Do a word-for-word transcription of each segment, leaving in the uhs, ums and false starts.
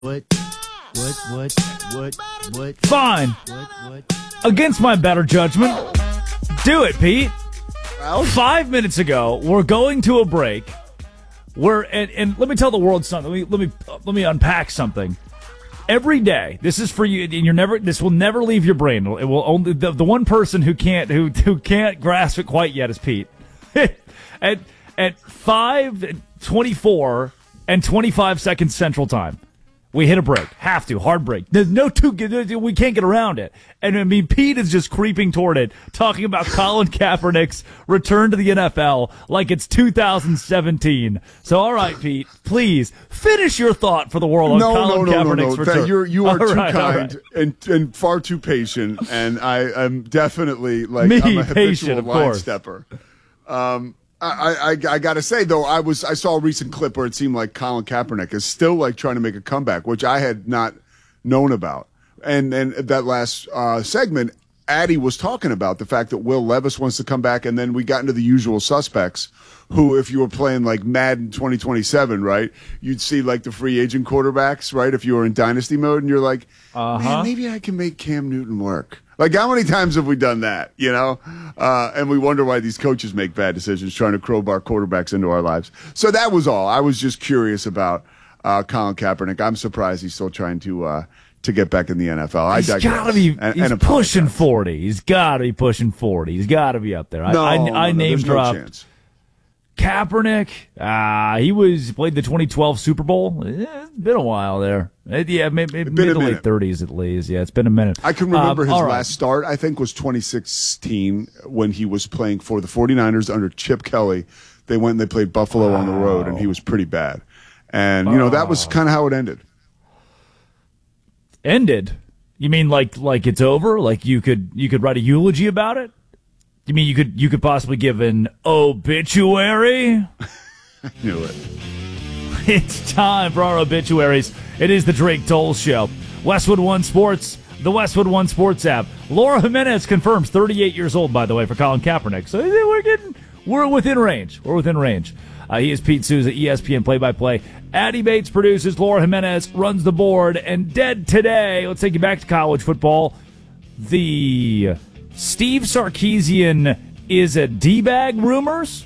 What? What? What? What? What? Fine. What? What? Against my better judgment. Do it, Pete. Well, Five minutes ago, we're going to a break. We're and, and let me tell the world something. Let me let me let me unpack something. Every day, this is for you, and you're never. This will never leave your brain. It will only the, the one person who can't who who can't grasp it quite yet is Pete. at at five twenty-four and twenty-five seconds Central Time, we hit a break. Have to. Hard break. There's no two. We can't get around it. And, I mean, Pete is just creeping toward it, talking about Colin Kaepernick's return to the N F L like it's two thousand seventeen. So, all right, Pete, please finish your thought for the world on no, Colin no, no, Kaepernick's no, no. return. You're, you are all too right, all kind right. and, and far too patient, and I am definitely like Me, I'm a patient, habitual of line course. stepper. Um, I, I, I got to say, though, I was I saw a recent clip where it seemed like Colin Kaepernick is still like trying to make a comeback, which I had not known about. And and that last uh, segment, Addy was talking about the fact that Will Levis wants to come back, and then we got into the usual suspects who, if you were playing like Madden twenty twenty-seven, right, you'd see like the free agent quarterbacks, right, if you were in dynasty mode, and you're like, Uh-huh. man, maybe I can make Cam Newton work. Like, how many times have we done that, you know? Uh, and we wonder why these coaches make bad decisions trying to crowbar quarterbacks into our lives. So that was all. I was just curious about uh, Colin Kaepernick. I'm surprised he's still trying to uh, to get back in the N F L. I He's digress. got to be. And- he's and pushing apologize. forty. He's got to be pushing forty. He's got to be up there. I, No, I, no, I no, name there's no dropped chance. Kaepernick. Uh, he was played the twenty twelve Super Bowl. Eh, It's been a while there. Eh, Yeah, maybe been mid a to late minute. thirties at least. Yeah, it's been a minute. I can remember Um, his all right. last start, I think, was twenty sixteen when he was playing for the 49ers under Chip Kelly. They went and they played Buffalo on the road, and he was pretty bad. And, you know, that was kind of how it ended. Ended. You mean like like it's over? Like you could you could write a eulogy about it? You mean you could you could possibly give an obituary? Knew it. It's time for our obituaries. It is the Drake Toll Show. Westwood One Sports, the Westwood One Sports app. Laura Jimenez confirms thirty-eight years old, by the way, for Colin Kaepernick. So we're getting, we're within range. We're within range. Uh, he is Pete Souza, E S P N play-by-play. Addy Bates produces. Laura Jimenez runs the board. And dead today, let's take you back to college football. The Steve Sarkisian is a D-bag rumors.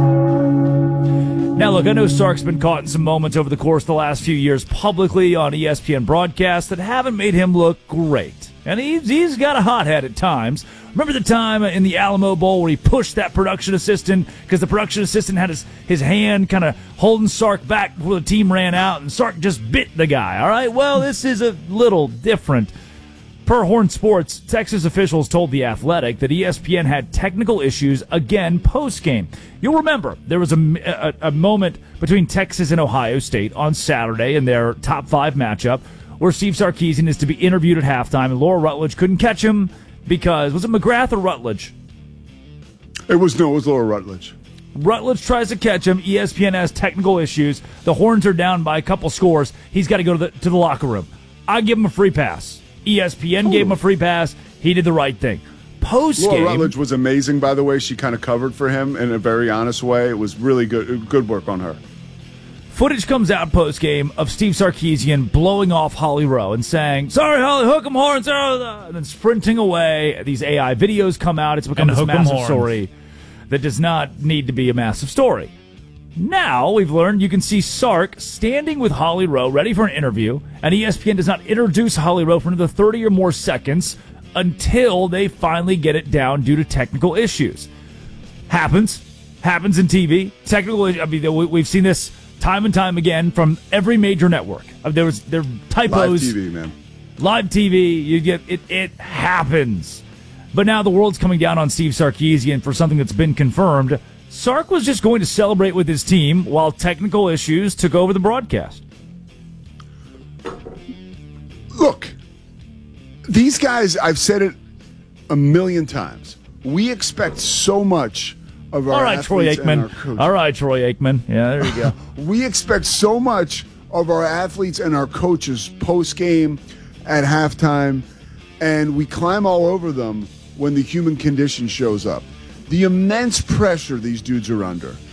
Now, look, I know Sark's been caught in some moments over the course of the last few years publicly on E S P N broadcasts that haven't made him look great. And he's, he's got a hot head at times. Remember the time in the Alamo Bowl where he pushed that production assistant because the production assistant had his, his hand kind of holding Sark back before the team ran out, and Sark just bit the guy, all right? Well, this is a little different. Per Horn Sports, Texas officials told The Athletic that E S P N had technical issues again post-game. You'll remember there was a, a, a moment between Texas and Ohio State on Saturday in their top five matchup where Steve Sarkisian is to be interviewed at halftime, and Laura Rutledge couldn't catch him because, was it McGrath or Rutledge? It was, no, it was Laura Rutledge. Rutledge tries to catch him. E S P N has technical issues. The Horns are down by a couple scores. He's got to go to the, to the locker room. I give him a free pass. E S P N gave him a free pass. He did the right thing. Post Laura game, Rutledge was amazing, by the way. She kind of covered for him in a very honest way. It was really good good work on her. footage comes out post game of Steve Sarkisian blowing off Holly Rowe and saying, "Sorry, Holly, hook 'em horns," and then sprinting away. These A I videos come out. It's become And this hook 'em massive horns. story that does not need to be a massive story. Now, we've learned you can see Sark standing with Holly Rowe ready for an interview, and E S P N does not introduce Holly Rowe for another thirty or more seconds until they finally get it down due to technical issues. Happens. Happens in T V. Technical, I mean, we- we've seen this time and time again from every major network. Uh, There was there were typos. Live T V, man. Live T V, you get it. It happens. But now the world's coming down on Steve Sarkisian for something that's been confirmed. Sark was just going to celebrate with his team while technical issues took over the broadcast. Look, these guys, I've said it a million times. We expect so much of our All right, Troy athletes and our Aikman. coaches. All right, Troy Aikman. Yeah, there you go. We expect so much of our athletes and our coaches post-game, at halftime, and we climb all over them when the human condition shows up. The immense pressure these dudes are under.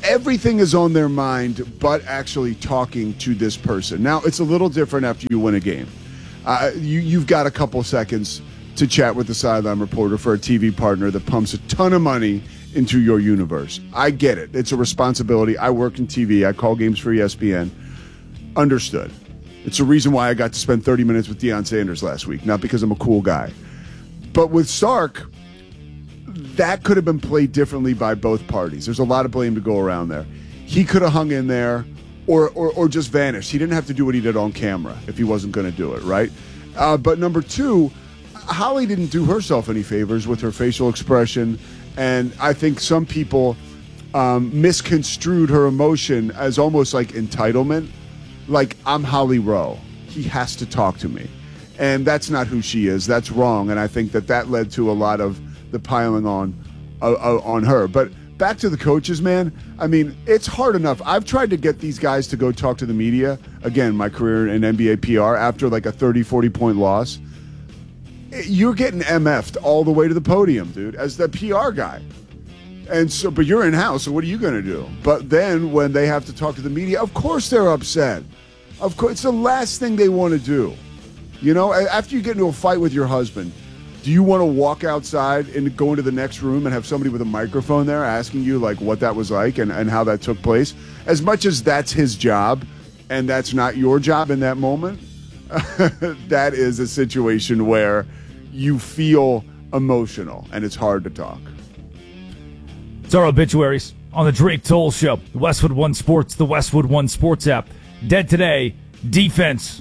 everything is on their mind but actually talking to this person. Now, it's a little different after you win a game. Uh, you, you've got a couple seconds to chat with the sideline reporter for a T V partner that pumps a ton of money into your universe. I get it. It's a responsibility. I work in T V. I call games for E S P N. Understood. It's a reason why I got to spend thirty minutes with Deion Sanders last week, not because I'm a cool guy. But with Sark, that could have been played differently by both parties. There's a lot of blame to go around there. He could have hung in there or, or, or just vanished. He didn't have to do what he did on camera if he wasn't going to do it, right? Uh, but number two, Holly didn't do herself any favors with her facial expression, and I think some people um, misconstrued her emotion as almost like entitlement. Like, I'm Holly Rowe. He has to talk to me. And that's not who she is. That's wrong, and I think that that led to a lot of the piling on uh, uh, on her. But back to the coaches, man. I mean, it's hard enough. I've tried to get these guys to go talk to the media. Again, my career in N B A P R after like a thirty, forty-point loss. You're getting M F'd all the way to the podium, dude, as the P R guy. And so, but you're in-house, so what are you going to do? But then when they have to talk to the media, of course they're upset. Of course, it's the last thing they want to do. You know, after you get into a fight with your husband, do you want to walk outside and go into the next room and have somebody with a microphone there asking you, like, what that was like and, and how that took place? As much as that's his job and that's not your job in that moment, that is a situation where you feel emotional and it's hard to talk. It's our obituaries on the Drake Toll Show. The Westwood One Sports, the Westwood One Sports app. Dead today, defense.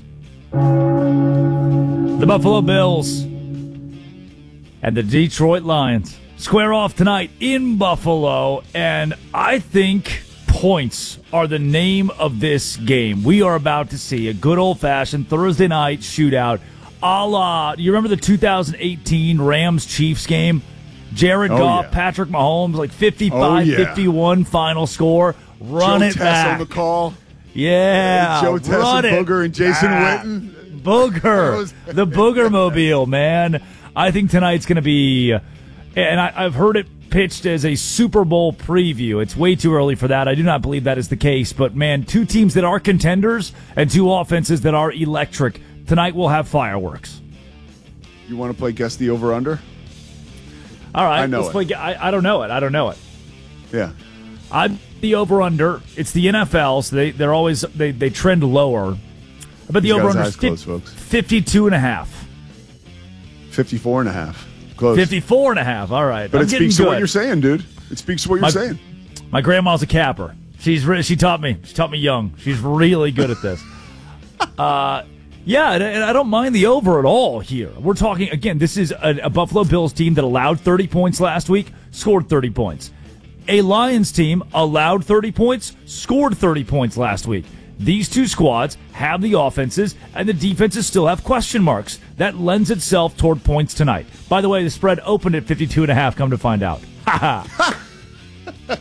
The Buffalo Bills and the Detroit Lions square off tonight in Buffalo, and I think points are the name of this game. We are about to see a good old-fashioned Thursday night shootout a la, you remember the two thousand eighteen Rams-Chiefs game? Jared oh, Goff, yeah. Patrick Mahomes, like fifty-five fifty-one oh, yeah. final score. Run Joe it Tess back. on the call. Yeah. Joe Tess run and it Booger and Jason back. Witten. Booger. The Booger Mobile, man. I think tonight's going to be, and I, I've heard it pitched as a Super Bowl preview. It's way too early for that. I do not believe that is the case. But, man, two teams that are contenders and two offenses that are electric. Tonight we'll have fireworks. You want to play Guess the Over-Under? All right. I know let's it. play. I, I don't know it. I don't know it. Yeah. I'm the over-under. It's the N F L, so they, they're always, they, they trend lower. I bet the over-under is fifty-two and a half. fifty-four and a half. Close. fifty-four and a half. All right. But I'm it speaks good. to what you're saying, dude. It speaks to what you're my, saying. My grandma's a capper. She's re- she taught me. She taught me young. She's really good at this. uh, yeah, and, and I don't mind the over at all here. We're talking, again, this is a, a Buffalo Bills team that allowed thirty points last week, scored thirty points. A Lions team allowed thirty points, scored thirty points last week. These two squads have the offenses, and the defenses still have question marks. That lends itself toward points tonight. By the way, the spread opened at fifty-two and a half, come to find out. Ha ha.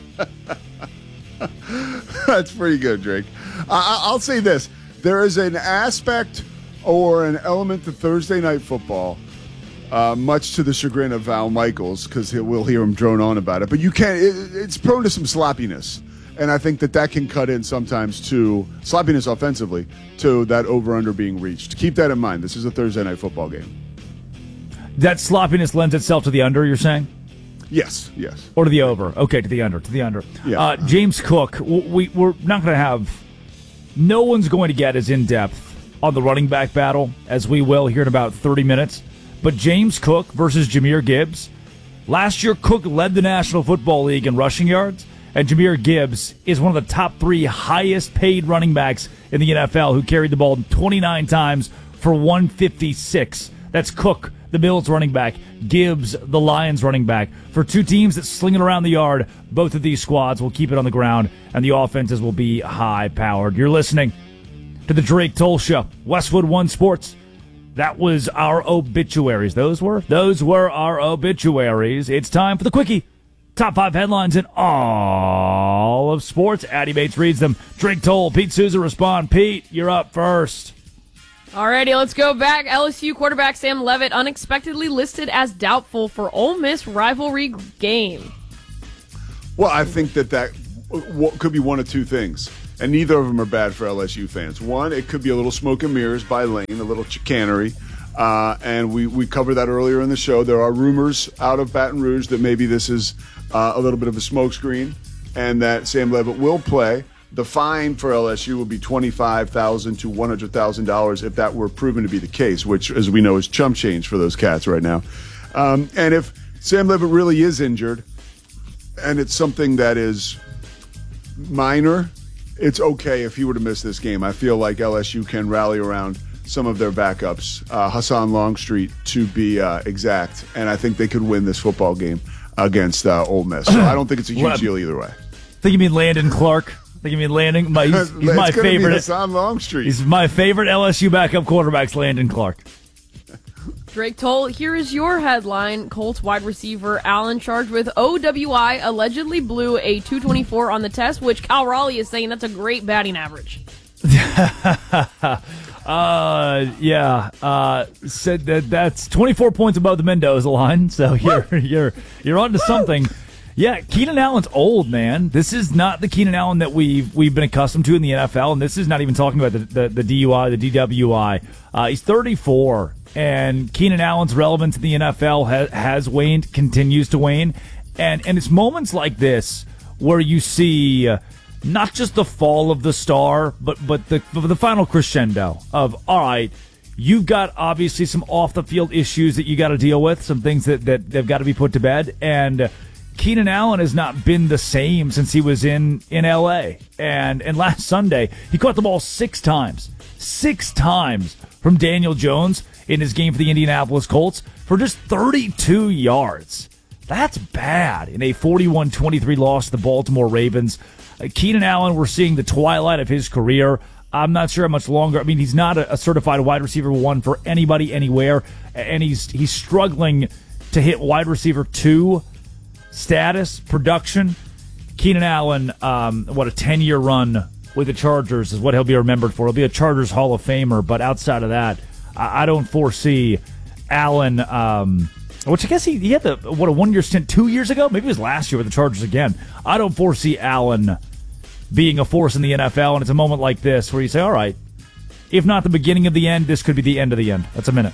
That's pretty good, Drake. I- I'll say this. There is an aspect or an element to Thursday Night Football, uh, much to the chagrin of Val Michaels, because we'll hear him drone on about it. But you can't. It, it's prone to some sloppiness. And I think that that can cut in sometimes to sloppiness offensively to that over-under being reached. Keep that in mind. This is a Thursday Night Football game. That sloppiness lends itself to the under, you're saying? Yes, yes. Or to the over. Okay, to the under, to the under. Yeah. Uh, James Cook, we, we're not going to have, no one's going to get as in-depth on the running back battle as we will here in about thirty minutes. But James Cook versus Jahmyr Gibbs. Last year, Cook led the National Football League in rushing yards. And Jahmyr Gibbs is one of the top three highest paid running backs in the N F L, who carried the ball twenty-nine times for one fifty-six. That's Cook, the Bills running back, Gibbs, the Lions running back. For two teams that sling it around the yard, both of these squads will keep it on the ground, and the offenses will be high-powered. You're listening to the Drake Toll Show, Westwood One Sports. That was our obituaries. Those were? Those were our obituaries. It's time for the Quickie. Top five headlines in all of sports. Addy Bates reads them. Drake Toll, Pete Souza respond. Pete, you're up first. Alrighty, let's go back. L S U quarterback Sam Levitt unexpectedly listed as doubtful for Ole Miss rivalry game. Well, I think that that what could be one of two things, and neither of them are bad for L S U fans. One, it could be a little smoke and mirrors by Lane, a little chicanery, uh, and we, we covered that earlier in the show. There are rumors out of Baton Rouge that maybe this is uh, a little bit of a smokescreen, and that Sam Levitt will play. The fine for L S U will be twenty-five thousand dollars to one hundred thousand dollars if that were proven to be the case, which, as we know, is chump change for those cats right now. Um, and if Sam Levitt really is injured, and it's something that is minor, it's okay if he were to miss this game. I feel like L S U can rally around some of their backups, uh, Hassan Longstreet to be uh, exact, and I think they could win this football game against uh, Ole Miss. So I don't think it's a huge What? deal either way. I think you mean Landon Clark. I think you mean Landon. My, he's, he's my It's gonna be favorite. Hassan Longstreet. He's my favorite L S U backup quarterback's Landon Clark. Drake Toll, here is your headline. Colts wide receiver Allen charged with O W I allegedly blew a two twenty-four on the test, which Cal Raleigh is saying that's a great batting average. uh, yeah, uh, said that that's twenty-four points above the Mendoza line. So you're you're you're onto something. Yeah, Keenan Allen's old, man. This is not the Keenan Allen that we've we've been accustomed to in the N F L, and this is not even talking about the the, the D U I, the D W I. Uh, he's thirty-four, and Keenan Allen's relevance in the N F L has, has waned, continues to wane, and and it's moments like this where you see uh, not just the fall of the star, but but the the final crescendo of, all right, you've got obviously some off the field issues that you got to deal with, some things that that have got to be put to bed, and Keenan Allen has not been the same since he was in, in L A. And and last Sunday, he caught the ball six times. Six times from Daniel Jones in his game for the Indianapolis Colts for just thirty-two yards. That's bad in a forty-one twenty-three loss to the Baltimore Ravens. Uh, Keenan Allen, we're seeing the twilight of his career. I'm not sure how much longer. I mean, he's not a, a certified wide receiver one for anybody anywhere, and he's he's struggling to hit wide receiver two status, production. Keenan Allen, um, what, a ten-year run with the Chargers is what he'll be remembered for. He'll be a Chargers Hall of Famer, but outside of that, I, I don't foresee Allen, um, which I guess he, he had the, what, a one-year stint two years ago? Maybe it was last year with the Chargers again. I don't foresee Allen being a force in the N F L, and it's a moment like this where you say, all right, if not the beginning of the end, this could be the end of the end. That's a minute.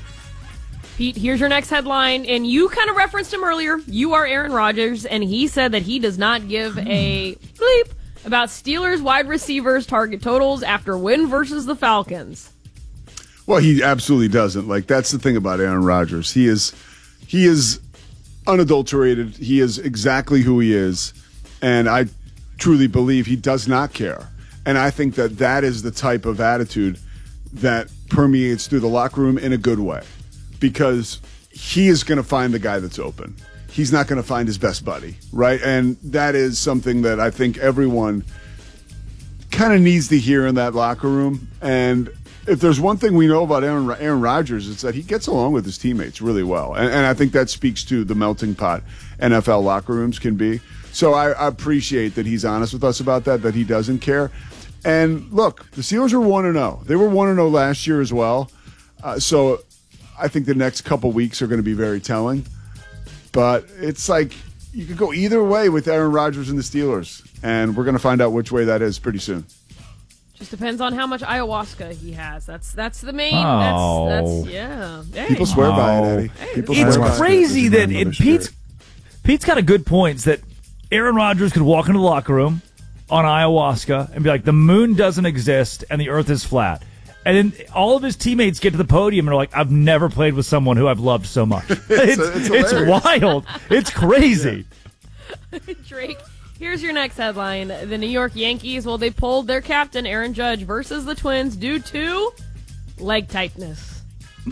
Pete, here's your next headline, and you kind of referenced him earlier. You are Aaron Rodgers, and he said that he does not give a bleep about Steelers wide receivers' target totals after win versus the Falcons. Well, he absolutely doesn't. Like, that's the thing about Aaron Rodgers. He is he is unadulterated. He is exactly who he is, and I truly believe he does not care. And I think that that is the type of attitude that permeates through the locker room in a good way. Because he is going to find the guy that's open. He's not going to find his best buddy, right? And that is something that I think everyone kind of needs to hear in that locker room. And if there's one thing we know about Aaron, Aaron Rodgers, it's that he gets along with his teammates really well. And, and I think that speaks to the melting pot N F L locker rooms can be. So I, I appreciate that he's honest with us about that, that he doesn't care. And look, the Steelers are one and oh. They were one and oh last year as well. Uh, so I think the next couple weeks are going to be very telling. But it's like you could go either way with Aaron Rodgers and the Steelers. And we're going to find out which way that is pretty soon. Just depends on how much ayahuasca he has. That's that's the main. Oh. That's, that's yeah. Hey. People swear by it, Eddie. People It's swear by it. crazy This is that my it, mother's Pete's shirt. Pete's got a good points that Aaron Rodgers could walk into the locker room on ayahuasca and be like, the moon doesn't exist and the earth is flat. And then all of his teammates get to the podium and are like, I've never played with someone who I've loved so much. It's, it's it's, hilarious. wild. It's crazy. Drake, here's your next headline. The New York Yankees, well, they pulled their captain, Aaron Judge, versus the Twins due to leg tightness.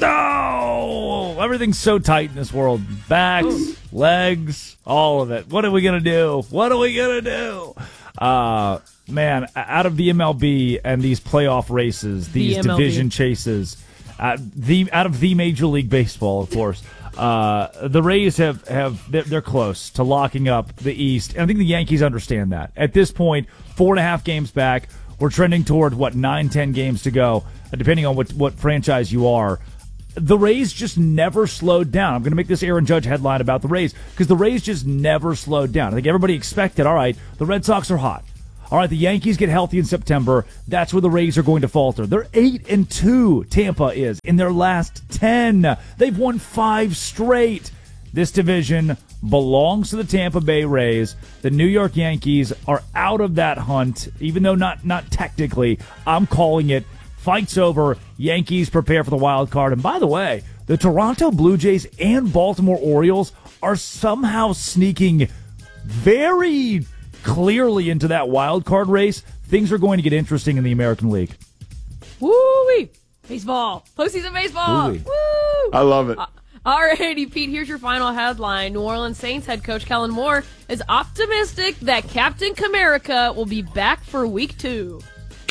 No! Everything's so tight in this world. Backs, legs, all of it. What are we going to do? What are we going to do? Uh, man, out of the M L B and these playoff races, these M L B. division chases, uh, the out of the Major League Baseball, of course, uh, the Rays have, have they're, they're close to locking up the East. And I think the Yankees understand that. At this point, four and a half games back, we're trending toward, what, nine, ten games to go, uh, depending on what, what franchise you are. The Rays just never slowed down. I'm going to make this Aaron Judge headline about the Rays because the Rays just never slowed down. I think everybody expected, all right, the Red Sox are hot. All right, the Yankees get healthy in September. That's where the Rays are going to falter. They're eight and two. Tampa is in their last ten. They've won five straight. This division belongs to the Tampa Bay Rays. The New York Yankees are out of that hunt, even though not not technically. I'm calling it. Fight's over. Yankees prepare for the wild card. And by the way, the Toronto Blue Jays and Baltimore Orioles are somehow sneaking very clearly into that wild card race. Things are going to get interesting in the American League. Woo-wee! Baseball. Postseason baseball. Woo-wee. Woo! I love it. Uh, all righty, Pete, here's your final headline. New Orleans Saints head coach Kellen Moore is optimistic that Captain Comerica will be back for week two.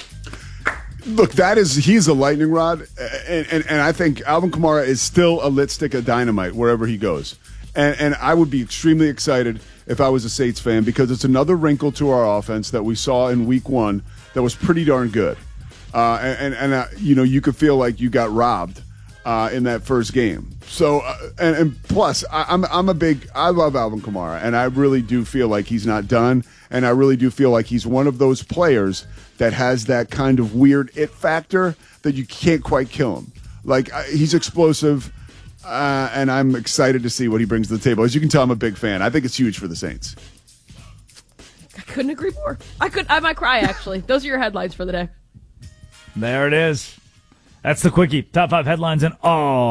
Look, that is, he's a lightning rod, and, and, and I think Alvin Kamara is still a lit stick of dynamite wherever he goes. And, and I would be extremely excited if I was a Saints fan, because it's another wrinkle to our offense that we saw in week one that was pretty darn good. Uh, and, and, and uh, you know, you could feel like you got robbed uh, in that first game. So, uh, and, and plus, I, I'm, I'm a big, I love Alvin Kamara, and I really do feel like he's not done. And I really do feel like he's one of those players that has that kind of weird it factor that you can't quite kill him. Like, uh, he's explosive, uh, and I'm excited to see what he brings to the table. As you can tell, I'm a big fan. I think it's huge for the Saints. I couldn't agree more. I could. I might cry, actually. Those are your headlines for the day. There it is. That's the Quickie. Top five headlines in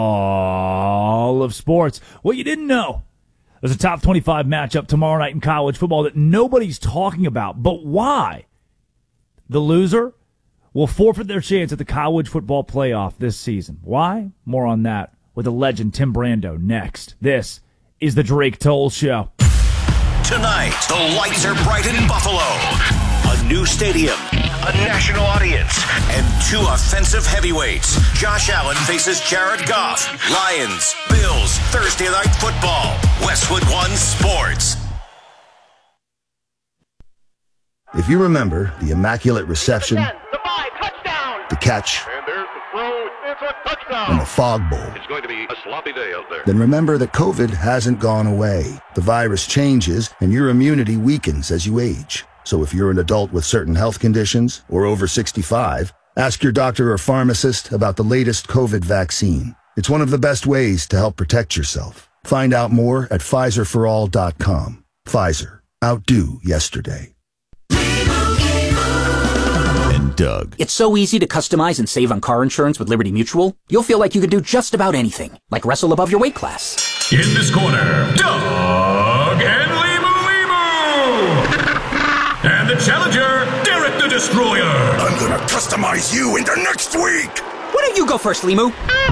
all of sports. What you didn't know. There's a top twenty-five matchup tomorrow night in college football that nobody's talking about. But why? The loser will forfeit their chance at the college football playoff this season. Why? More on that with the legend Tim Brando next. This is the Drake Toll Show. Tonight, the lights are bright in Buffalo. A new stadium, a national audience, and two offensive heavyweights. Josh Allen faces Jared Goff. Lions, Bills, Thursday night football. Westwood One Sports. If you remember the immaculate reception, the five, touchdown, the catch, and there's the throw, it's a touchdown. and the fog bowl, It's going to be a sloppy day out there. then remember that COVID hasn't gone away. The virus changes, and your immunity weakens as you age. So if you're an adult with certain health conditions or over sixty-five, ask your doctor or pharmacist about the latest COVID vaccine. It's one of the best ways to help protect yourself. Find out more at Pfizer for all dot com. Pfizer. Outdo yesterday. And Doug. It's so easy to customize and save on car insurance with Liberty Mutual. You'll feel like you can do just about anything, like wrestle above your weight class. In this corner, Doug and Limu Limu! And the challenger, Derek the Destroyer! I'm gonna customize you into next week! Why don't you go first, Limu?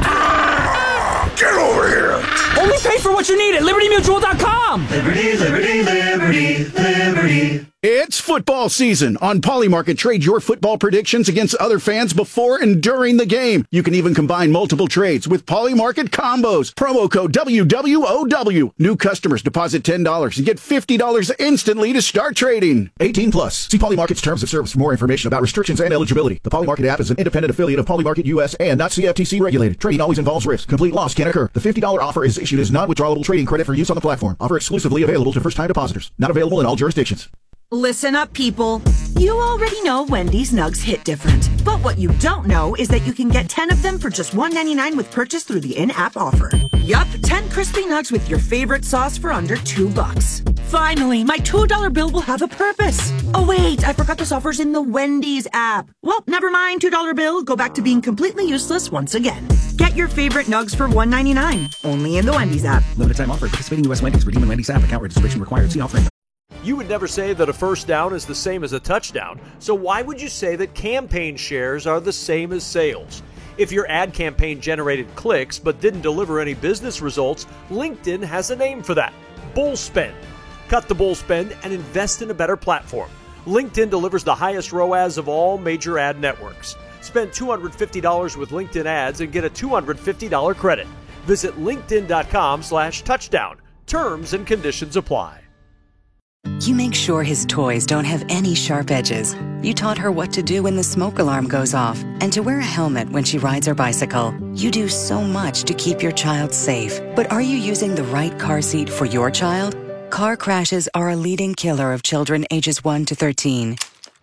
Get over here! Only pay for what you need at Liberty Mutual dot com! Liberty, Liberty, Liberty, Liberty. It's football season. On Polymarket, trade your football predictions against other fans before and during the game. You can even combine multiple trades with Polymarket combos. Promo code W W O W. New customers deposit ten dollars and get fifty dollars instantly to start trading. eighteen plus. See Polymarket's terms of service for more information about restrictions and eligibility. The Polymarket app is an independent affiliate of Polymarket U S and not C F T C regulated. Trading always involves risk. Complete loss can occur. The fifty dollars offer is issued as non-withdrawable trading credit for use on the platform. Offer exclusively available to first-time depositors. Not available in all jurisdictions. Listen up, people. You already know Wendy's Nugs hit different. But what you don't know is that you can get ten of them for just one ninety-nine with purchase through the in-app offer. Yup, ten crispy nugs with your favorite sauce for under two bucks. Finally, my two dollar bill will have a purpose. Oh wait, I forgot this offer's in the Wendy's app. Well, never mind, two dollar bill. Go back to being completely useless once again. Get your favorite nugs for one ninety-nine. Only in the Wendy's app. Limited time offer. Participating U S Wendy's. Redeem in Wendy's app. Account registration required. See offering. You would never say that a first down is the same as a touchdown, so why would you say that campaign shares are the same as sales? If your ad campaign generated clicks but didn't deliver any business results, LinkedIn has a name for that: bull spend. Cut the bull spend and invest in a better platform. LinkedIn delivers the highest R O A S of all major ad networks. Spend two hundred fifty dollars with LinkedIn ads and get a two hundred fifty dollars credit. Visit linkedin.com slash touchdown. Terms and conditions apply. You make sure his toys don't have any sharp edges. You taught her what to do when the smoke alarm goes off and to wear a helmet when she rides her bicycle. You do so much to keep your child safe. But are you using the right car seat for your child? Car crashes are a leading killer of children ages one to thirteen.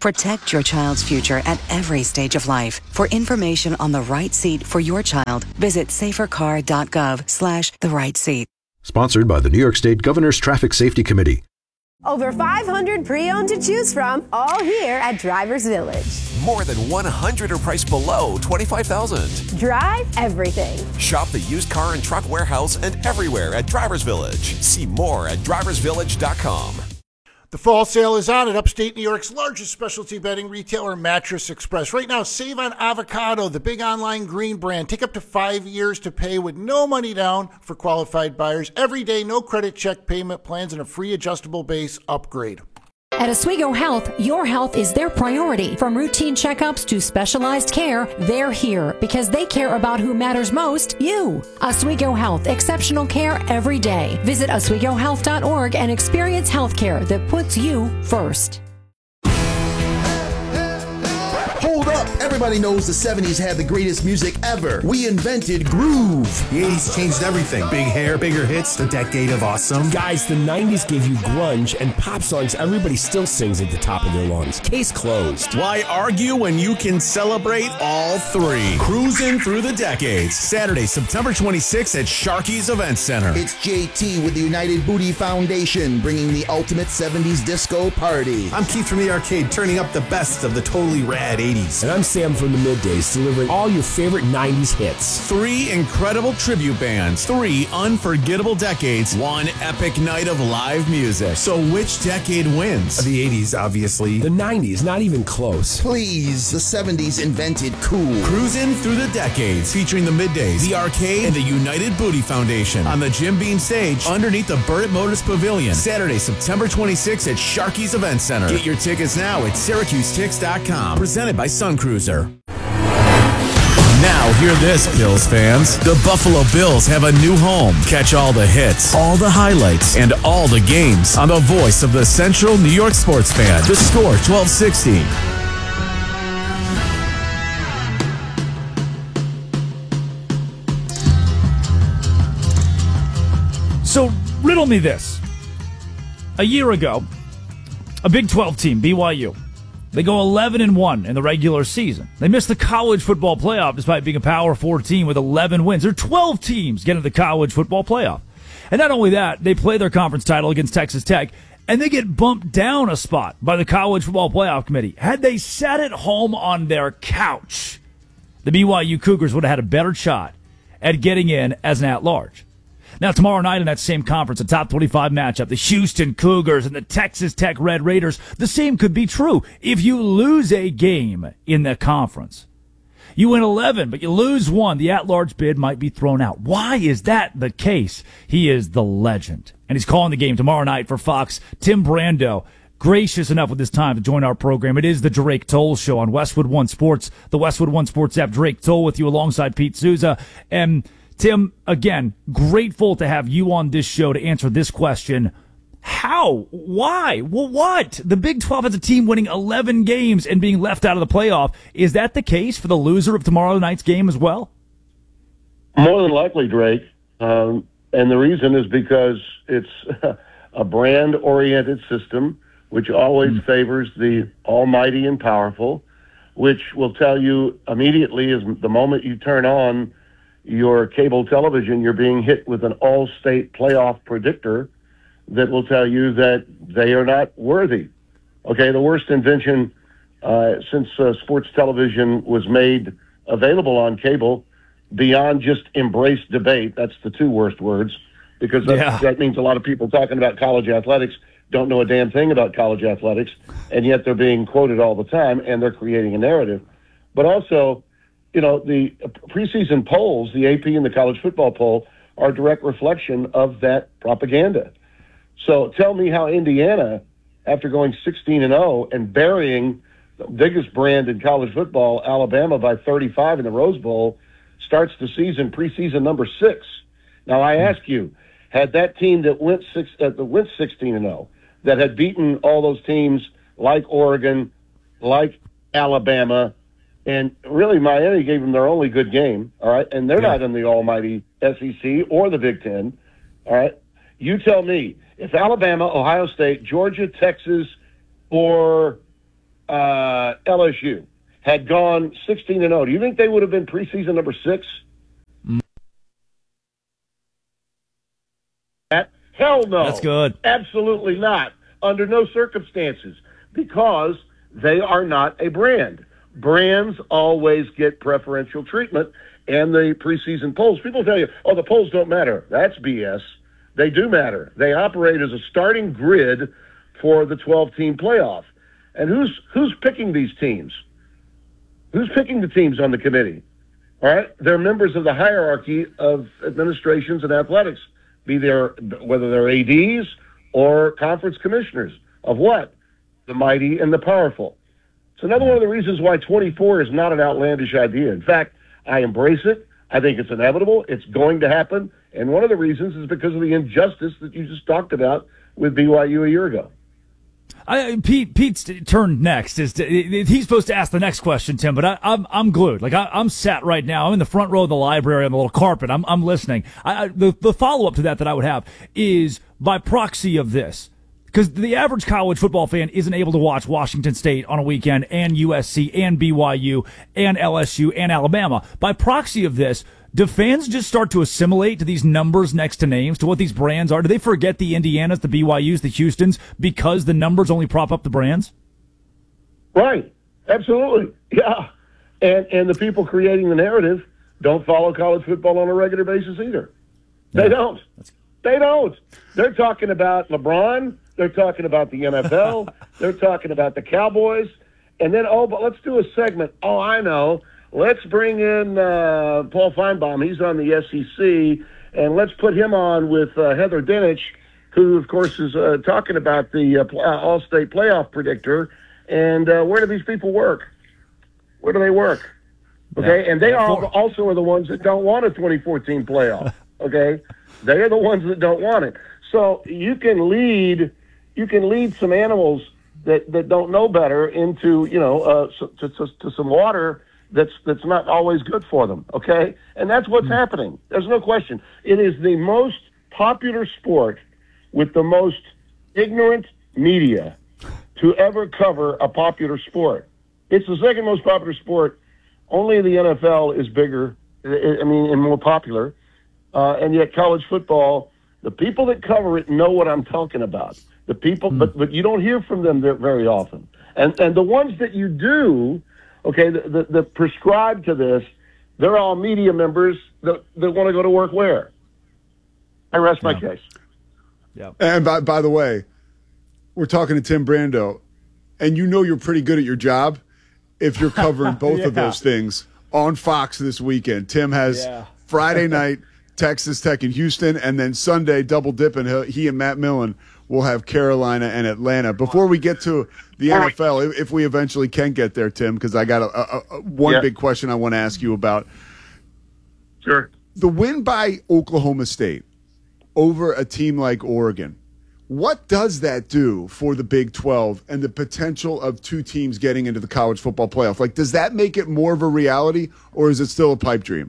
Protect your child's future at every stage of life. For information on the right seat for your child, visit safercar.gov slash the right seat. Sponsored by the New York State Governor's Traffic Safety Committee. Over five hundred pre-owned to choose from, all here at Drivers Village. More than one hundred are priced below twenty-five thousand dollars. Drive everything. Shop the used car and truck warehouse and everywhere at Drivers Village. See more at drivers village dot com. The fall sale is on at upstate New York's largest specialty bedding retailer, Mattress Express. Right now, save on Avocado, the big online green brand. Take up to five years to pay with no money down for qualified buyers. Every day, no credit check payment plans, and a free adjustable base upgrade. At Oswego Health, your health is their priority. From routine checkups to specialized care, they're here because they care about who matters most, you. Oswego Health, exceptional care every day. Visit oswego health dot org and experience health care that puts you first. Hold up! Everybody knows the seventies had the greatest music ever. We invented groove. The eighties changed everything. Big hair, bigger hits, the decade of awesome. Guys, the nineties gave you grunge and pop songs everybody still sings at the top of their lungs. Case closed. Why argue when you can celebrate all three? Cruising through the decades. Saturday, September twenty-sixth at Sharky's Event Center. It's J T with the United Booty Foundation, bringing the ultimate seventies disco party. I'm Keith from the Arcade, turning up the best of the totally rad eighties. And I'm Sam from the Middays, delivering all your favorite nineties hits. Three incredible tribute bands, three unforgettable decades, one epic night of live music. So which decade wins? The eighties, obviously. The nineties, not even close. Please, the seventies invented cool. Cruising through the decades, featuring the Middays, the Arcade, and the United Booty Foundation on the Jim Beam stage underneath the Burt Motors Pavilion. Saturday, September twenty-sixth at Sharky's Event Center. Get your tickets now at syracuse tix dot com. Presented by Sun Cruiser. Now hear this, Bills fans. The Buffalo Bills have a new home. Catch all the hits, all the highlights, and all the games on the voice of the Central New York sports fan. The Score twelve sixty. So riddle me this. A year ago, a Big twelve team, B Y U, they go eleven and one in the regular season. They missed the college football playoff despite being a Power Four team with eleven wins. There are twelve teams getting to the college football playoff. And not only that, they play their conference title against Texas Tech, and they get bumped down a spot by the College Football Playoff Committee. Had they sat at home on their couch, the B Y U Cougars would have had a better shot at getting in as an at-large. Now, tomorrow night in that same conference, a top twenty-five matchup, the Houston Cougars and the Texas Tech Red Raiders, the same could be true if you lose a game in the conference. You win eleven, but you lose one. The at-large bid might be thrown out. Why is that the case? He is the legend, and he's calling the game tomorrow night for Fox. Tim Brando, gracious enough with his time to join our program. It is the Drake Toll Show on Westwood One Sports, the Westwood One Sports app. Drake Toll with you alongside Pete Souza. And Tim, again, grateful to have you on this show to answer this question. How? Why? Well, what? The Big twelve has a team winning eleven games and being left out of the playoff. Is that the case for the loser of tomorrow night's game as well? More than likely, Drake. Um, and the reason is because it's a brand-oriented system, which always mm. favors the almighty and powerful, which will tell you immediately is the moment you turn on your cable television, you're being hit with an all-state playoff predictor that will tell you that they are not worthy. Okay, the worst invention uh, since uh, sports television was made available on cable, beyond just embrace debate, that's the two worst words, because that, yeah. that means a lot of people talking about college athletics don't know a damn thing about college athletics, and yet they're being quoted all the time, and they're creating a narrative. But also, you know, the preseason polls, the A P and the college football poll, are a direct reflection of that propaganda. So tell me how Indiana, after going sixteen and oh and burying the biggest brand in college football, Alabama, by thirty-five in the Rose Bowl, starts the season preseason number six. Now, I ask you, had that team that went six, uh, that went sixteen and oh, that had beaten all those teams like Oregon, like Alabama, and really, Miami gave them their only good game, all right? And they're yeah. not in the almighty S E C or the Big Ten, all right? You tell me, if Alabama, Ohio State, Georgia, Texas, or uh, L S U had gone sixteen and oh, do you think they would have been preseason number six? Mm. Hell no. That's good. Absolutely not. Under no circumstances. Because they are not a brand. Brands always get preferential treatment, and the preseason polls. People tell you, oh, the polls don't matter. That's B S. They do matter. They operate as a starting grid for the twelve-team playoff. And who's who's picking these teams? Who's picking the teams on the committee? All right? They're members of the hierarchy of administrations and athletics, be there whether they're A Ds or conference commissioners. Of what? The mighty and the powerful. It's another one of the reasons why twenty-four is not an outlandish idea. In fact, I embrace it. I think it's inevitable. It's going to happen. And one of the reasons is because of the injustice that you just talked about with B Y U a year ago. I, Pete, Pete's turn next is to, he's supposed to ask the next question, Tim. But I, I'm I'm glued. Like I, I'm sat right now. I'm in the front row of the library on the little carpet. I'm I'm listening. I, I, the the follow up to that that I would have is by proxy of this, because the average college football fan isn't able to watch Washington State on a weekend and U S C and B Y U and L S U and Alabama. By proxy of this, do fans just start to assimilate to these numbers next to names, to what these brands are? Do they forget the Indianas, the B Y Us, the Houstons, because the numbers only prop up the brands? Right. Absolutely. Yeah. And and the people creating the narrative don't follow college football on a regular basis either. Yeah. They don't. They don't. They're talking about LeBron. They're talking about the N F L. They're talking about the Cowboys. And then, oh, but let's do a segment. Oh, I know. Let's bring in uh, Paul Feinbaum. He's on the S E C. And let's put him on with uh, Heather Dinich, who, of course, is uh, talking about the uh, All-State playoff predictor. And uh, where do these people work? Where do they work? Okay, yeah. And they are also are the ones that don't want a twenty fourteen playoff. Okay, they are the ones that don't want it. So you can lead, you can lead some animals that, that don't know better into you know uh, to, to, to some water that's that's not always good for them. Okay, and that's what's mm-hmm. happening. There's no question. It is the most popular sport with the most ignorant media to ever cover a popular sport. It's the second most popular sport. Only the N F L is bigger, I mean, and more popular. Uh, and yet college football, the people that cover it know what I'm talking about. The people, mm. but but you don't hear from them very often. And and the ones that you do, okay, the, the, the prescribed to this, they're all media members that, that want to go to work where? I rest yeah. my case. Yeah. And by, by the way, we're talking to Tim Brando, and you know you're pretty good at your job if you're covering both yeah. of those things on Fox this weekend. Tim has yeah. Friday night Texas Tech and Houston, and then Sunday double dipping. He and Matt Millen will have Carolina and Atlanta. Before we get to the N F L, if we eventually can get there, Tim, because I got a, a, a one yeah. big question I want to ask you about. Sure. The win by Oklahoma State over a team like Oregon, what does that do for the Big twelve and the potential of two teams getting into the college football playoff? Like, does that make it more of a reality, or is it still a pipe dream?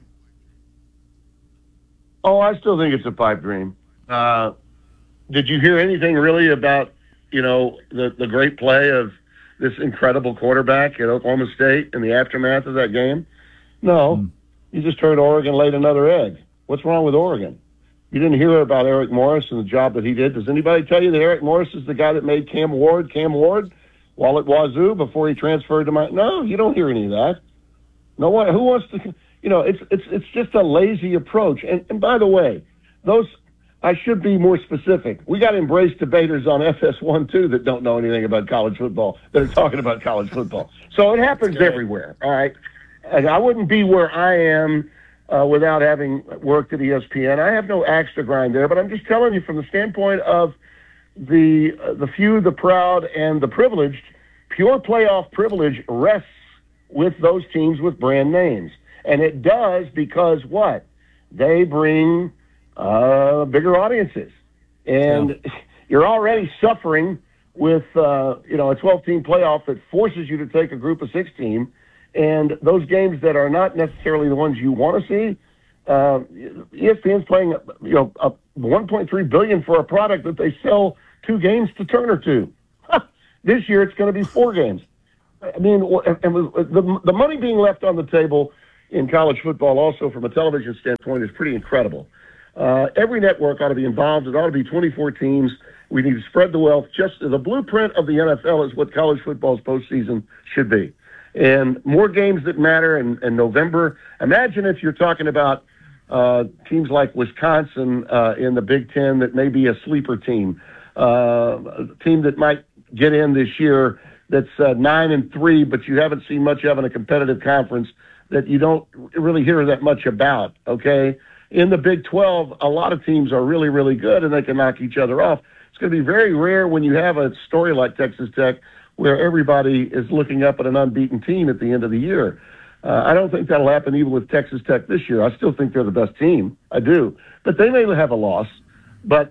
Oh, I still think it's a pipe dream. Uh, did you hear anything really about, you know, the, the great play of this incredible quarterback at Oklahoma State in the aftermath of that game? No. Mm. You just heard Oregon laid another egg. What's wrong with Oregon? You didn't hear about Eric Morris and the job that he did. Does anybody tell you that Eric Morris is the guy that made Cam Ward Cam Ward while at Wazoo before he transferred to my? No, you don't hear any of that. No one who wants to. You know, it's it's it's just a lazy approach. And and by the way, those I should be more specific. We got embrace debaters on F S one too that don't know anything about college football that are talking about college football. So it happens everywhere. All right, and I wouldn't be where I am. Uh, without having worked at E S P N. I have no axe to grind there, but I'm just telling you from the standpoint of the uh, the few, the proud, and the privileged, pure playoff privilege rests with those teams with brand names. And it does because what? They bring uh, bigger audiences. And yeah. you're already suffering with uh, you know a twelve-team playoff that forces you to take a group of six team. And those games that are not necessarily the ones you want to see, uh, E S P N's playing, you know, a one point three billion dollars for a product that they sell two games to Turner to. This year it's going to be four games. I mean, and the the money being left on the table in college football, also from a television standpoint, is pretty incredible. Uh, every network ought to be involved. It ought to be twenty-four teams. We need to spread the wealth. Just the blueprint of the N F L is what college football's postseason should be. And more games that matter in, in November. Imagine if you're talking about uh, teams like Wisconsin uh, in the Big Ten that may be a sleeper team, uh, a team that might get in this year that's uh, nine and three, but you haven't seen much of in a competitive conference that you don't really hear that much about, okay? In the Big twelve, a lot of teams are really, really good, and they can knock each other off. It's going to be very rare when you have a story like Texas Tech where everybody is looking up at an unbeaten team at the end of the year. Uh, I don't think that'll happen even with Texas Tech this year. I still think they're the best team. I do. But they may have a loss. But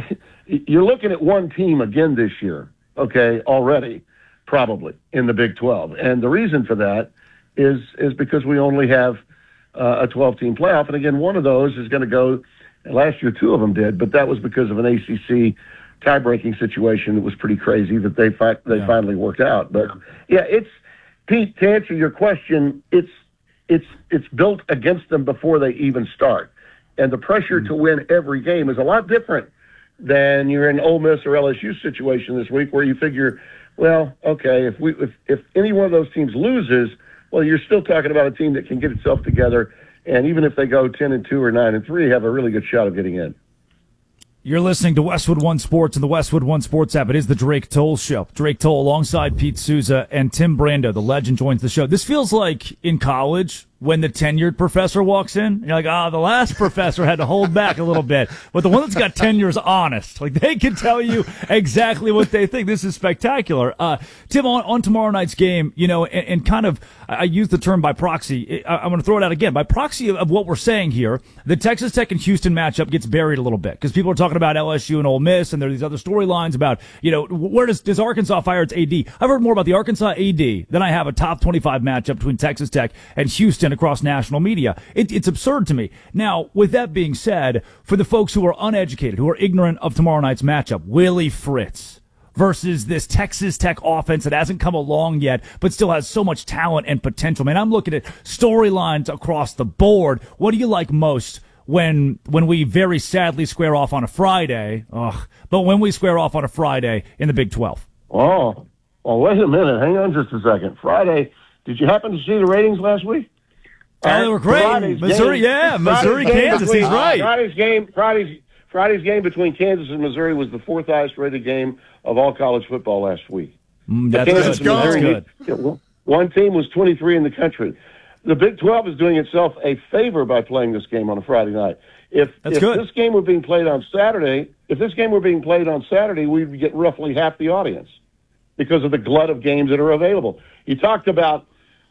you're looking at one team again this year, okay, already, probably, in the Big twelve. And the reason for that is is because we only have uh, a twelve-team playoff. And, again, one of those is going to go – last year two of them did, but that was because of an A C C – tie-breaking situation that was pretty crazy that they fi- they yeah. finally worked out. But yeah, it's Pete. To answer your question, it's it's it's built against them before they even start, and the pressure mm-hmm. to win every game is a lot different than you're in Ole Miss or L S U situation this week, where you figure, well, okay, if we if if any one of those teams loses, well, you're still talking about a team that can get itself together, and even if they go ten and two or nine and three, have a really good shot of getting in. You're listening to Westwood One Sports and the Westwood One Sports app. It is the Drake Toll Show. Drake Toll alongside Pete Souza and Tim Brando, the legend, joins the show. This feels like in college when the tenured professor walks in. You're like, ah, oh, the last professor had to hold back a little bit. But the one that's got tenure is honest. Like, they can tell you exactly what they think. This is spectacular. Uh, Tim, on, on tomorrow night's game, you know, and, and kind of, I use the term by proxy. I, I'm going to throw it out again. By proxy of, of what we're saying here, the Texas Tech and Houston matchup gets buried a little bit because people are talking about L S U and Ole Miss, and there are these other storylines about, you know, where does, does Arkansas fire its A D? I've heard more about the Arkansas A D than I have a top twenty-five matchup between Texas Tech and Houston across national media. It, it's absurd to me. Now, with that being said, for the folks who are uneducated, who are ignorant of tomorrow night's matchup, Willie Fritz versus this Texas Tech offense that hasn't come along yet, but still has so much talent and potential. Man, I'm looking at storylines across the board. What do you like most when when we very sadly square off on a Friday? Ugh, but when we square off on a Friday in the Big twelve? Oh, well, wait a minute. Hang on just a second. Friday, did you happen to see the ratings last week? Oh, they were great. Friday's Missouri, game, yeah, Missouri, Kansas. Between, he's right. Friday's game, Friday's Friday's game between Kansas and Missouri was the fourth highest rated game of all college football last week. Mm, that's Kansas good. Missouri, that's good. One team was twenty-three in the country. The Big twelve is doing itself a favor by playing this game on a Friday night. If, if this game were being played on Saturday, if this game were being played on Saturday, we'd get roughly half the audience because of the glut of games that are available. You talked about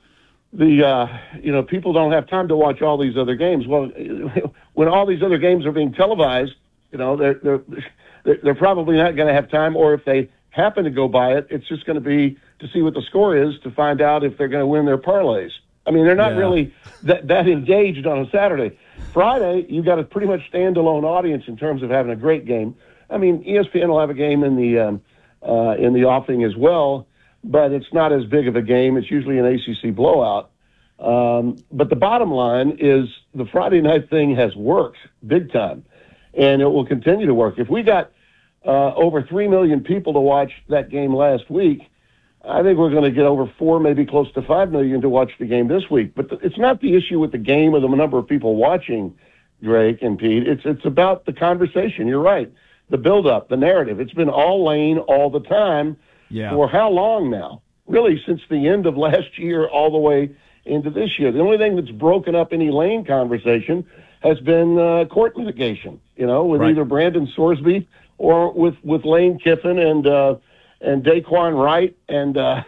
the, uh, you know, people don't have time to watch all these other games. Well, when all these other games are being televised, you know, they're, they're, they're probably not going to have time, or if they happen to go by it, it's just going to be to see what the score is to find out if they're going to win their parlays. I mean, they're not yeah. really that, that engaged on a Saturday. Friday, you've got a pretty much standalone audience in terms of having a great game. I mean, E S P N will have a game in the um, uh, in the offing as well, but it's not as big of a game. It's usually an A C C blowout. Um, but the bottom line is the Friday night thing has worked big time, and it will continue to work. If we got uh, over three million people to watch that game last week, I think we're going to get over four, maybe close to five million to watch the game this week. But th- it's not the issue with the game or the number of people watching, Drake and Pete. It's it's about the conversation. You're right. The build-up, the narrative. It's been all Lane all the time. Yeah. For how long now? Really, since the end of last year all the way into this year. The only thing that's broken up any Lane conversation has been uh, court litigation, you know, with right. either Brandon Sorsby or with, with Lane Kiffin and uh, and Daquan Wright and uh,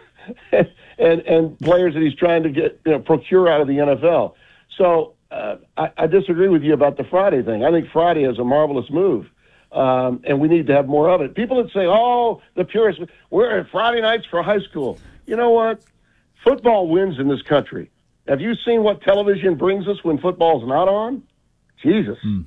and and players that he's trying to get you know, procure out of the N F L. So uh, I, I disagree with you about the Friday thing. I think Friday is a marvelous move. Um, and we need to have more of it. People that say, oh, the purists, we're at Friday nights for high school. You know what? Football wins in this country. Have you seen what television brings us when football's not on? Jesus. Mm.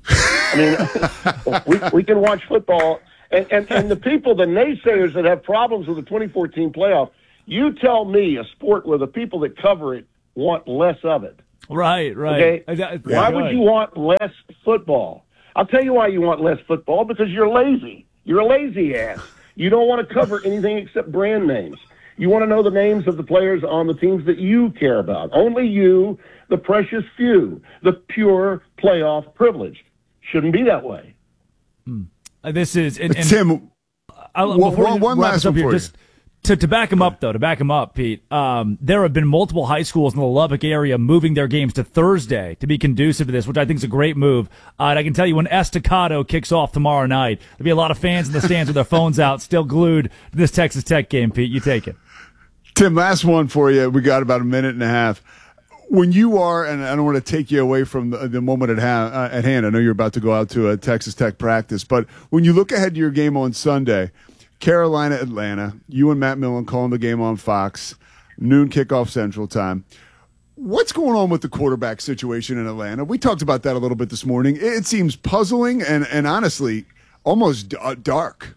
I mean, we, we can watch football. And, and, and the people, the naysayers that have problems with the twenty fourteen playoff, You tell me a sport where the people that cover it want less of it. Right, right. Okay? Yeah, why would you want less football? I'll tell you why you want less football, because you're lazy. You're a lazy ass. You don't want to cover anything except brand names. You want to know the names of the players on the teams that you care about. Only you, the precious few, the pure playoff privileged. Shouldn't be that way. Hmm. Uh, this is and, and Tim. I, one one, one last one for just, To, to back him up, though, to back him up, Pete, um, there have been multiple high schools in the Lubbock area moving their games to Thursday to be conducive to this, which I think is a great move. Uh, and I can tell you when Estacado kicks off tomorrow night, there'll be a lot of fans in the stands with their phones out, still glued to this Texas Tech game, Pete. You take it. Tim, last one for you. We got about a minute and a half. When you are, and I don't want to take you away from the, the moment at, ha- uh, at hand, I know you're about to go out to a Texas Tech practice, but when you look ahead to your game on Sunday, Carolina, Atlanta, you and Matt Millen calling the game on Fox, noon kickoff Central Time. What's going on with the quarterback situation in Atlanta? We talked about that a little bit this morning. It seems puzzling and, and honestly, almost d- uh, dark.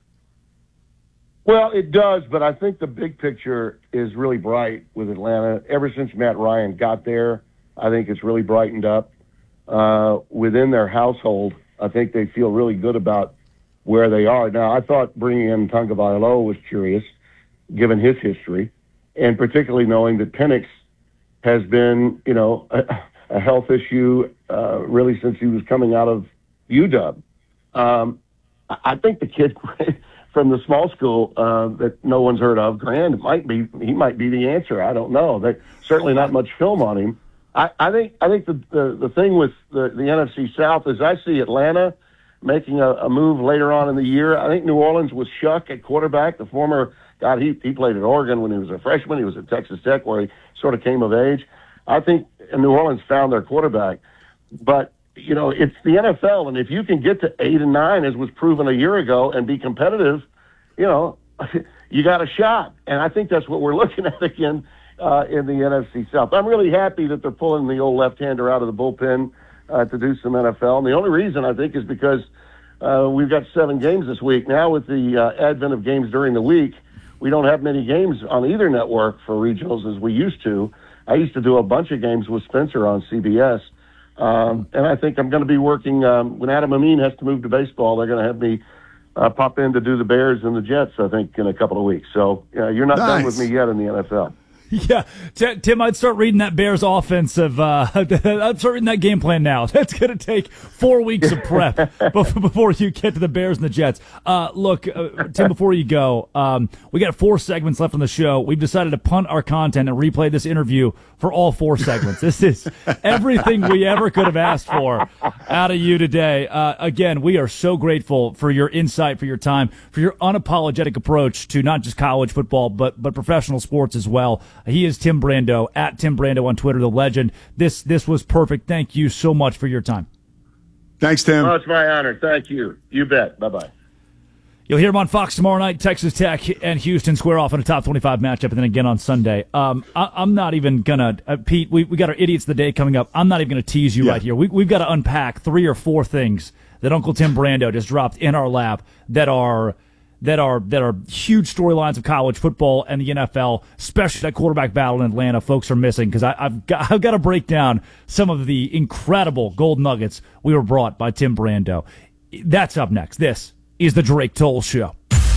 Well, it does, but I think the big picture is really bright with Atlanta. Ever since Matt Ryan got there, I think it's really brightened up. Uh, within their household, I think they feel really good about where they are. Now, I thought bringing in Tagovailoa was curious, given his history, and particularly knowing that Penix has been, you know, a, a health issue uh, really since he was coming out of U W. Um, I think the kid from the small school uh, that no one's heard of, Grand, might be he might be the answer. I don't know. There's certainly not much film on him. I, I think I think the, the the thing with the, the N F C South is I see Atlanta making a, a move later on in the year. I think New Orleans was Shuck at quarterback. The former, God, he, he played at Oregon when he was a freshman. He was at Texas Tech where he sort of came of age. I think New Orleans found their quarterback. But, you know, it's the N F L, and if you can get to eight and nine, as was proven a year ago, and be competitive, you know, you got a shot. And I think that's what we're looking at again uh, in the N F C South. I'm really happy that they're pulling the old left-hander out of the bullpen Uh, to do some N F L. And the only reason, I think, is because uh, we've got seven games this week. Now, with the uh, advent of games during the week, we don't have many games on either network for regionals as we used to. I used to do a bunch of games with Spencer on C B S. Um, and I think I'm going to be working, um, when Adam Amin has to move to baseball, they're going to have me uh, pop in to do the Bears and the Jets, I think, in a couple of weeks. So uh, you're not nice. done with me yet in the N F L. Yeah, Tim, I'd start reading that Bears offensive. Uh, I'd start reading that game plan now. That's going to take four weeks of prep before you get to the Bears and the Jets. Uh, look, uh, Tim, before you go, um, we got four segments left on the show. We've decided to punt our content and replay this interview for all four segments. This is everything we ever could have asked for out of you today. Uh, again, we are so grateful for your insight, for your time, for your unapologetic approach to not just college football, but but professional sports as well. He is Tim Brando, at Tim Brando on Twitter, the legend. This this was perfect. Thank you so much for your time. Thanks, Tim. Oh, it's my honor. Thank you. You bet. Bye-bye. You'll hear him on Fox tomorrow night. Texas Tech and Houston square off in a top twenty-five matchup, and then again on Sunday. Um, I, I'm not even going to, uh, Pete, we, we got our Idiots of the Day coming up. I'm not even going to tease you yeah. right here. We, we've got to unpack three or four things that Uncle Tim Brando just dropped in our lap that are – that are that are huge storylines of college football and the N F L, especially that quarterback battle in Atlanta. Folks are missing because I've got I've got to break down some of the incredible gold nuggets we were brought by Tim Brando. That's up next. This is the Drake Toll Show.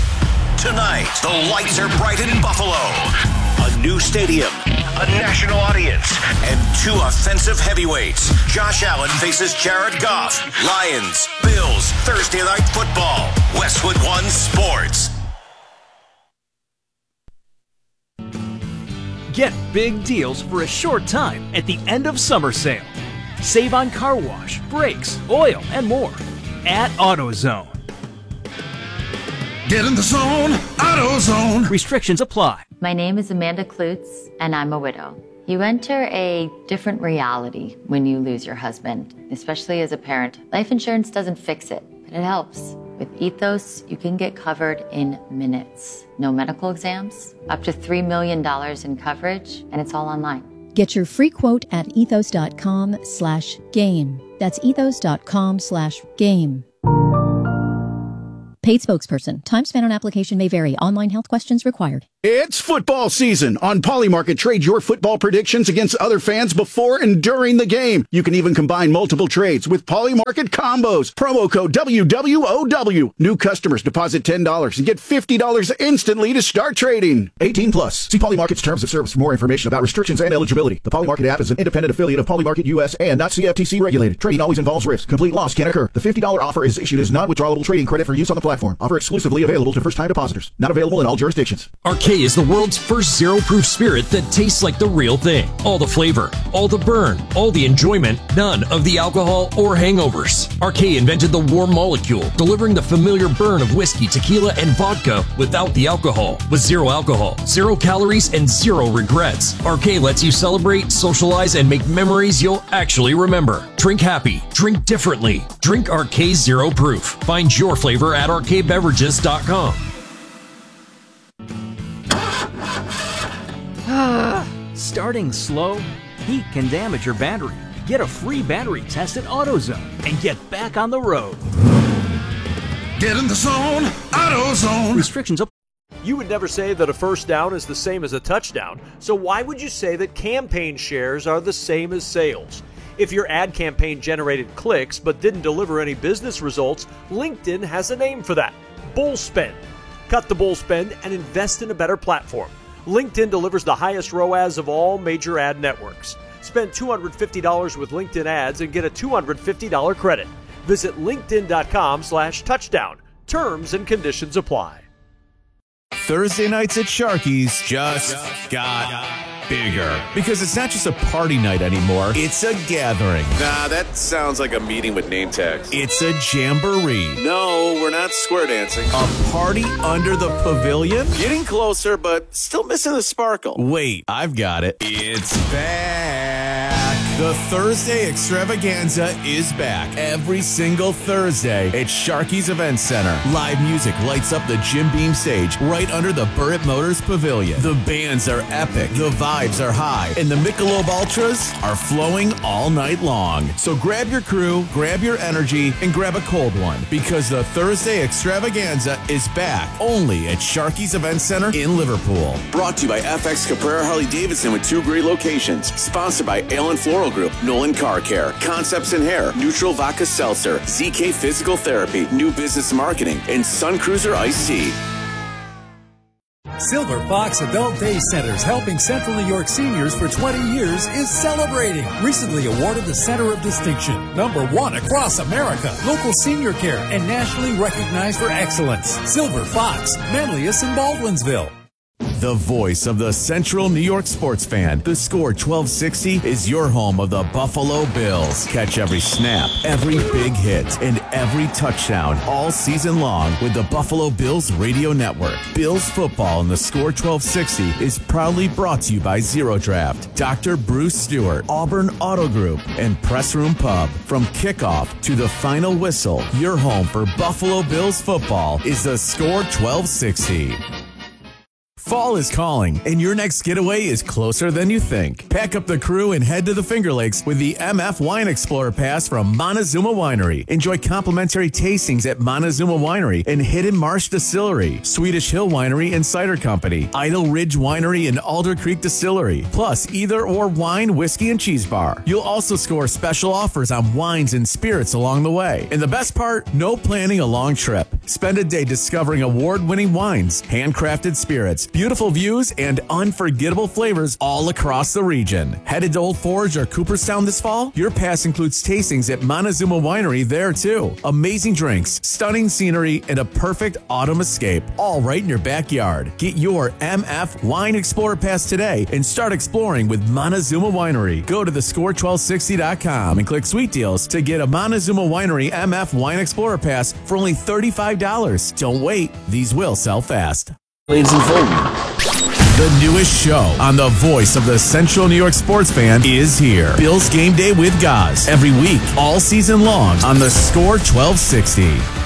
Tonight, the lights are bright in Buffalo. A new stadium, a national audience, and two offensive heavyweights. Josh Allen faces Jared Goff. Lions, Bills, Thursday Night Football. Westwood One Sports. Get big deals for a short time at the end of summer sale. Save on car wash, brakes, oil, and more at AutoZone. Get in the zone, AutoZone. Restrictions apply. My name is Amanda Klutz, and I'm a widow. You enter a different reality when you lose your husband, especially as a parent. Life insurance doesn't fix it, but it helps. With Ethos, you can get covered in minutes. No medical exams, up to three million dollars in coverage, and it's all online. Get your free quote at ethos.com slash game. That's ethos.com slash game. Paid spokesperson. Time spent on application may vary. Online health questions required. It's football season. On Polymarket, trade your football predictions against other fans before and during the game. You can even combine multiple trades with Polymarket combos. Promo code W W O W. New customers deposit ten dollars and get fifty dollars instantly to start trading. eighteen plus. See Polymarket's terms of service for more information about restrictions and eligibility. The Polymarket app is an independent affiliate of Polymarket U S and not C F T C regulated. Trading always involves risk. Complete loss can occur. The fifty dollars offer is issued as non-withdrawable trading credit for use on the platform. Offer exclusively available to first-time depositors. Not available in all jurisdictions. Arcade is the world's first zero-proof spirit that tastes like the real thing. All the flavor, all the burn, all the enjoyment, none of the alcohol or hangovers. Arcade invented the warm molecule, delivering the familiar burn of whiskey, tequila, and vodka without the alcohol. With zero alcohol, zero calories, and zero regrets. Arcade lets you celebrate, socialize, and make memories you'll actually remember. Drink happy. Drink differently. Drink Arcade Zero Proof. Find your flavor at arcade beverages dot com. Starting slow? Heat can damage your battery. Get a free battery test at AutoZone and get back on the road. Get in the zone, AutoZone. Restrictions apply. You would never say that a first down is the same as a touchdown, so why would you say that campaign shares are the same as sales? If your ad campaign generated clicks but didn't deliver any business results, LinkedIn has a name for that: bull spend. Cut the bull spend and invest in a better platform. LinkedIn delivers the highest R O A S of all major ad networks. Spend two hundred fifty dollars with LinkedIn ads and get a two hundred fifty dollars credit. Visit linkedin.com slash touchdown. Terms and conditions apply. Thursday nights at Sharky's just got bigger. Because it's not just a party night anymore, it's a gathering. Nah, that sounds like a meeting with name tags. It's a jamboree. No, we're not square dancing. A party under the pavilion? Getting closer, but still missing the sparkle. Wait, I've got it. It's back. The Thursday Extravaganza is back every single Thursday at Sharky's Event Center. Live music lights up the Jim Beam stage right under the Burritt Motors Pavilion. The bands are epic, the vibes are high, and the Michelob Ultras are flowing all night long. So grab your crew, grab your energy, and grab a cold one, because the Thursday Extravaganza is back only at Sharky's Event Center in Liverpool. Brought to you by F X Caprera Harley Davidson with two great locations. Sponsored by Allen Floral Group, Nolan Car Care, Concepts in Hair, Neutral Vodka Seltzer, Z K Physical Therapy, New Business Marketing, and Sun Cruiser Iced Tea. Silver Fox Adult Day Centers, helping Central New York seniors for twenty years, is celebrating. Recently awarded the Center of Distinction, number one across America, local senior care, and nationally recognized for excellence. Silver Fox, Manlius and Baldwinsville. The voice of the Central New York sports fan. The Score twelve sixty is your home of the Buffalo Bills. Catch every snap, every big hit, and every touchdown all season long with the Buffalo Bills Radio Network. Bills football in the Score twelve sixty is proudly brought to you by Zero Draft, Doctor Bruce Stewart, Auburn Auto Group, and Press Room Pub. From kickoff to the final whistle, your home for Buffalo Bills football is the Score twelve sixty. Fall is calling, and your next getaway is closer than you think. Pack up the crew and head to the Finger Lakes with the M F Wine Explorer Pass from Montezuma Winery. Enjoy complimentary tastings at Montezuma Winery and Hidden Marsh Distillery, Swedish Hill Winery and Cider Company, Idle Ridge Winery and Alder Creek Distillery, plus either or wine, whiskey, and cheese bar. You'll also score special offers on wines and spirits along the way. And the best part, no planning a long trip. Spend a day discovering award-winning wines, handcrafted spirits, beautiful views, and unforgettable flavors all across the region. Headed to Old Forge or Cooperstown this fall? Your pass includes tastings at Montezuma Winery there too. Amazing drinks, stunning scenery, and a perfect autumn escape, all right in your backyard. Get your M F Wine Explorer Pass today and start exploring with Montezuma Winery. Go to the score twelve sixty dot com and click Sweet Deals to get a Montezuma Winery M F Wine Explorer Pass for only thirty-five dollars. Don't wait, these will sell fast. Ladies and gentlemen, the newest show on the voice of the Central New York sports fan is here. Bills Game Day with Goz. Every week, all season long on the Score twelve sixty.